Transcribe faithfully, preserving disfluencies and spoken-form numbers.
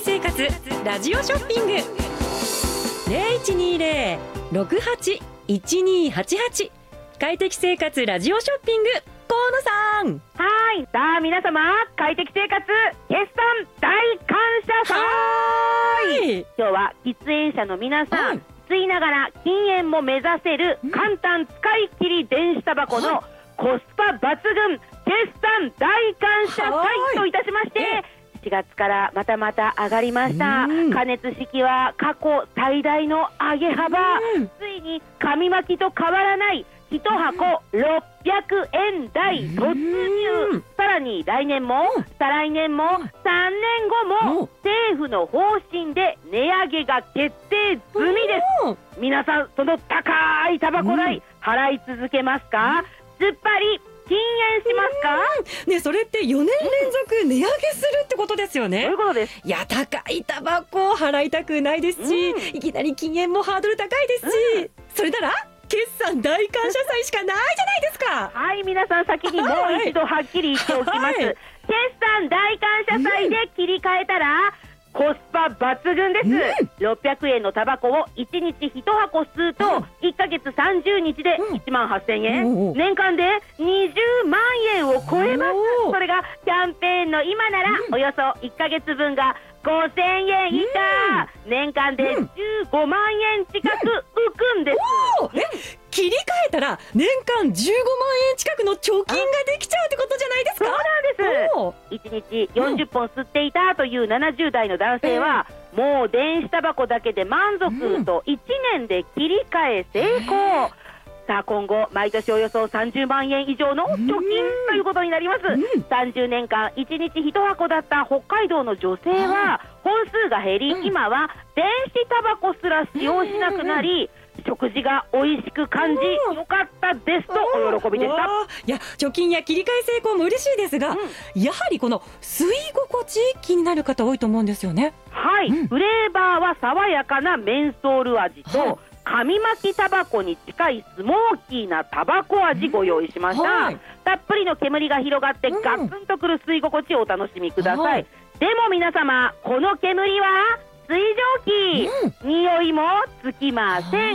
生活ラジオショッピング ゼロいちにゼロ ろくはち いちにーはちはち 快適生活ラジオショッピング河野さん。 はい、さあ皆様、快適生活決算大感謝祭。今日は喫煙者の皆さん、はい、吸いながら禁煙も目指せる簡単使い切り電子タバコのコスパ抜群決算大感謝祭といたしまして、しがつからまたまた上がりました。加熱式は過去最大の上げ幅。ついに紙巻きと変わらないいちはころっぴゃくえん台突入。さらに来年も再来年もさんねんごも政府の方針で値上げが決定済みです。皆さん、その高いタバコ代払い続けますか？すっぱり禁煙しますか？ ね、それってよねん連続値上げするってことですよね。 そういうことです。 いや、高いタバコ払いたくないですし、うん、いきなり禁煙もハードル高いですし、うん、それなら決算大感謝祭しかないじゃないですか。 はい、皆さん先にもう一度はっきり言っておきます、はい、決算大感謝祭で切り替えたら、コスパ抜群です、うん、ろっぴゃくえんのタバコをいちにちいちはこ吸うと、うん、いっかげつさんじゅうにちでいちまんはっせんえん、うん、年間でにじゅうまんえんを超えます。それがキャンペーンの今なら、うん、およそいっかげつぶんがごせんえん以下、うん、年間でじゅうごまんえん近く浮くんです、 うん、え切り替えたら年間じゅうごまんえん近くの貯金ができちゃうってことじゃないですか。 そうなんです。いちにちよんじゅっぽん吸っていたというななじゅうだいの男性は、うん、もう電子タバコだけで満足といちねんで切り替え成功、さあ今後毎年およそさんじゅうまんえん以上の貯金ということになります、うん、さんじゅうねんかんいちにちいちはこだった北海道の女性は本数が減り、うん、今は電子タバコすら使用しなくなり、食事が美味しく感じ、よかったですとお喜びでした。 いや、貯金や切り替え成功も嬉しいですが、うん、やはりこの吸い心地気になる方多いと思うんですよね。 はい、うん、フレーバーは爽やかなメンソール味と、はい、紙巻きタバコに近いスモーキーなタバコ味ご用意しました、うんはい、たっぷりの煙が広がってガツンとくる吸い心地をお楽しみください、はい、でも皆様、この煙は水蒸気、うん、匂いもつきません。